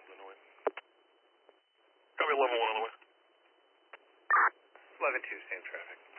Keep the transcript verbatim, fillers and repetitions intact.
on the way. Copy eleven one on the way. eleven two, same traffic.